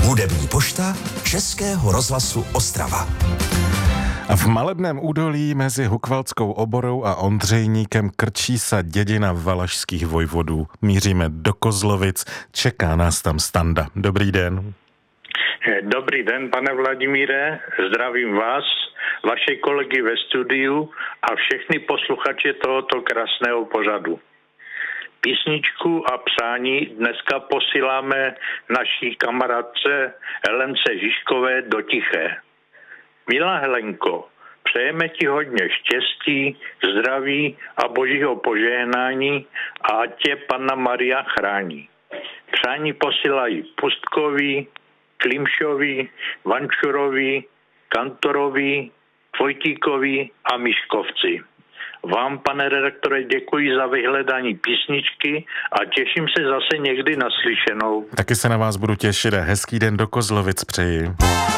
Hudební pošta Českého rozhlasu Ostrava. A v Malebném údolí mezi Hukvaldskou oborou a Ondřejníkem krčí se dědina valašských vojvodů. Míříme do Kozlovic, čeká nás tam Standa. Dobrý den. Dobrý den, pane Vladimíre, zdravím vás, vaše kolegy ve studiu a všechny posluchače tohoto krásného pořadu. Písničku a přání dneska posíláme naší kamarádce Helence Žižkové do Tiché. Milá Helenko, přejeme ti hodně štěstí, zdraví a božího požehnání a ať tě Panna Maria chrání. Přání posílají Pustkovi, Klimšovi, Vančurovi, Kantorovi, Vojtíkovi a Miškovci. Vám, pane redaktore, děkuji za vyhledání písničky a těším se zase někdy naslyšenou. Taky se na vás budu těšit a hezký den do Kozlovic přeji.